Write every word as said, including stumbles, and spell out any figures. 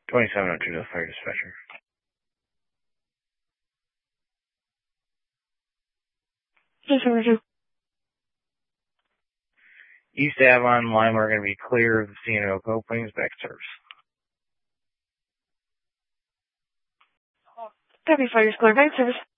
twenty-seven oh two to the fire dispatcher. twenty-seven oh two. East Avalon line, we're going to be clear of the C and O openings, back to service. Copy, fire is clear, back to service.